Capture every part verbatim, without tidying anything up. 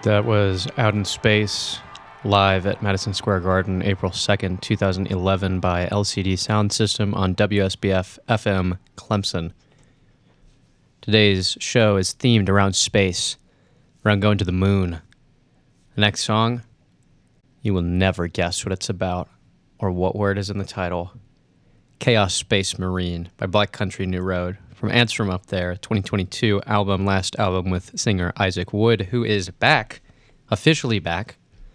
That was Out in Space, live at Madison Square Garden, April second, twenty eleven, by L C D Sound System on W S B F F M Clemson. Today's show is themed around space, around going to the moon. The next song, you will never guess what it's about or what word is in the title. Chaos Space Marine by Black Country New Road. From Ants From Up There, twenty twenty-two album, last album with singer Isaac Wood, who is back, officially back,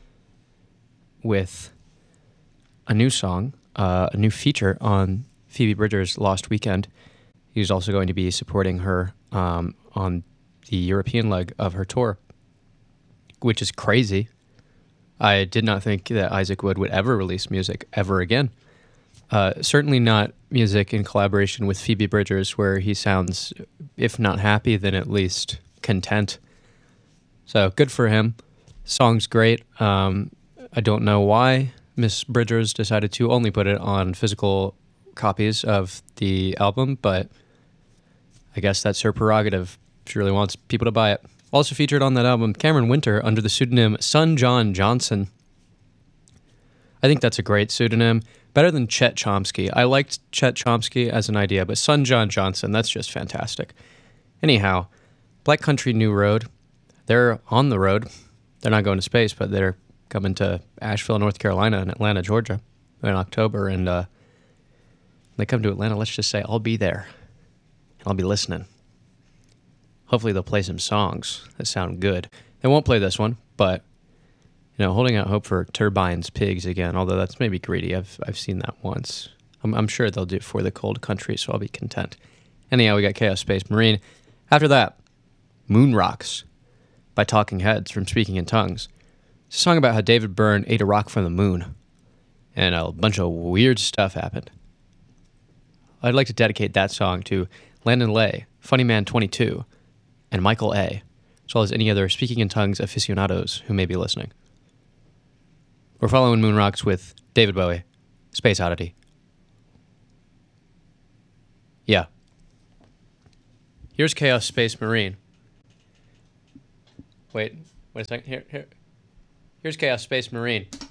with a new song, uh, a new feature on Phoebe Bridgers' Lost Weekend. He's also going to be supporting her um, on the European leg of her tour, which is crazy. I did not think that Isaac Wood would ever release music ever again. Uh, certainly not music in collaboration with Phoebe Bridgers, where he sounds, if not happy, then at least content. So good for him. Song's great. Um, I don't know why Miss Bridgers decided to only put it on physical copies of the album, but I guess that's her prerogative. She really wants people to buy it. Also featured on that album, Cameron Winter under the pseudonym Son John Johnson. I think that's a great pseudonym. Better than Chet Chomsky. I liked Chet Chomsky as an idea, but Son John Johnson, that's just fantastic. Anyhow, Black Country New Road, they're on the road. They're not going to space, but they're coming to Asheville, North Carolina, and Atlanta, Georgia in October. And uh, when they come to Atlanta, let's just say I'll be there. I'll be listening. Hopefully they'll play some songs that sound good. They won't play this one, but you know, holding out hope for Turbines Pigs again, although that's maybe greedy. I've I've seen that once. I'm, I'm sure they'll do it for the cold country, so I'll be content. Anyhow, we got Chaos Space Marine. After that, Moon Rocks by Talking Heads from Speaking in Tongues. It's a song about how David Byrne ate a rock from the moon, and a bunch of weird stuff happened. I'd like to dedicate that song to Landon Lay, Funny Man twenty-two, and Michael A., as well as any other Speaking in Tongues aficionados who may be listening. We're following Moon Rocks with David Bowie, Space Oddity. Yeah. Here's Chaos Space Marine. Wait, wait a second. Here, here. Here's Chaos Space Marine.